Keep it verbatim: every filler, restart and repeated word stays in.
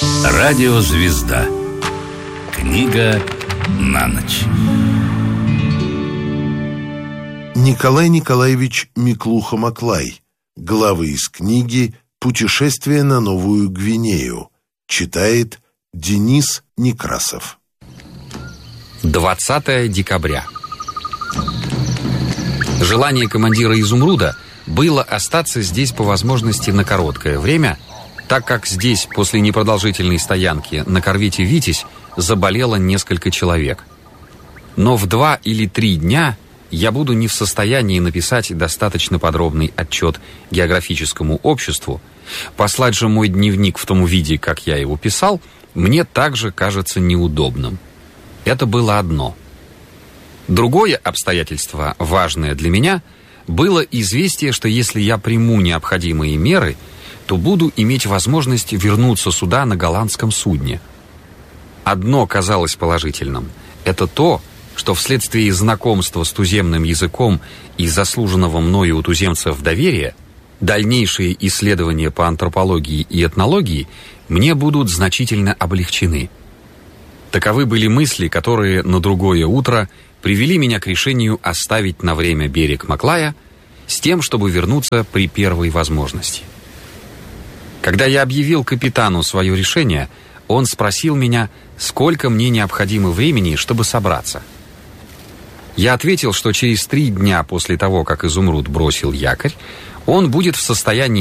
Радиозвезда. Книга на ночь. Николай Николаевич Миклуха-Маклай. Главы из книги «Путешествие на Новую Гвинею». Читает Денис Некрасов. двадцатое декабря. Желание командира «Изумруда» было остаться здесь по возможности на короткое время, так как здесь после непродолжительной стоянки на корвете «Витязь» заболело несколько человек. Но в два или три дня я буду не в состоянии написать достаточно подробный отчет географическому обществу. Послать же мой дневник в том виде, как я его писал, мне также кажется неудобным. Это было одно. Другое обстоятельство, важное для меня, было известие, что если я приму необходимые меры, то буду иметь возможность вернуться сюда на голландском судне. Одно казалось положительным. Это то, что вследствие знакомства с туземным языком и заслуженного мною у туземцев доверия, дальнейшие исследования по антропологии и этнологии мне будут значительно облегчены. Таковы были мысли, которые на другое утро привели меня к решению оставить на время берег Маклая с тем, чтобы вернуться при первой возможности. Когда я объявил капитану свое решение, он спросил меня, сколько мне необходимо времени, чтобы собраться. Я ответил, что через три дня после того, как «Изумруд» бросил якорь, он будет в состоянии